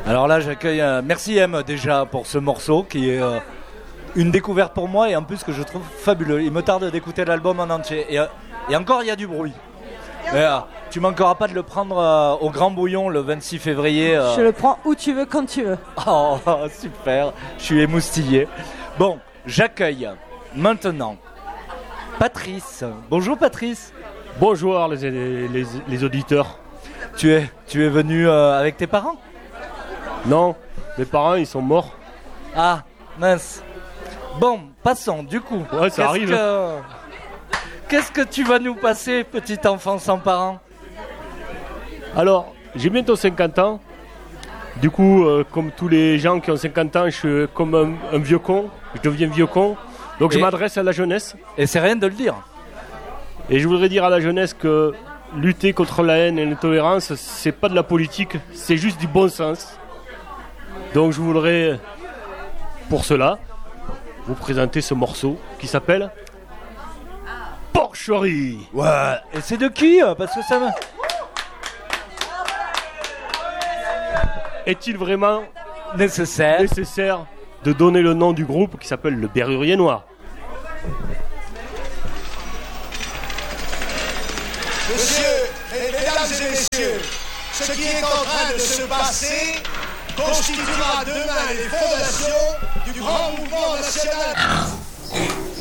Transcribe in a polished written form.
Alors là, j'accueille. Merci M déjà pour ce morceau qui est une découverte pour moi et en plus que je trouve fabuleux. Il me tarde d'écouter l'album en entier. Et encore, il y a du bruit. Mais, tu manqueras pas de le prendre au Grand Bouillon le 26 février. Je le prends où tu veux, quand tu veux. Oh, super. Je suis émoustillé. Bon, j'accueille maintenant Patrice. Bonjour Patrice. Bonjour les auditeurs. Tu es venu avec tes parents ? Non, mes parents ils sont morts. Ah, mince. Bon, passons du coup. Ouais, ça arrive. Qu'est-ce que tu vas nous passer, petit enfant sans parents ? Alors, j'ai bientôt 50 ans. Du coup, comme tous les gens qui ont 50 ans, je suis comme un vieux con. Je deviens vieux con. Donc je m'adresse à la jeunesse. Et c'est rien de le dire. Et je voudrais dire à la jeunesse que lutter contre la haine et l'intolérance, c'est pas de la politique, c'est juste du bon sens. Donc je voudrais, pour cela, vous présenter ce morceau qui s'appelle Porcherie. Ouais. Et c'est de qui ? Parce que ça me... Est-il vraiment nécessaire de donner le nom du groupe qui s'appelle le Berrurier Noir ? Mesdames et messieurs, ce qui est en train de se passer constituera demain les fondations du grand mouvement national.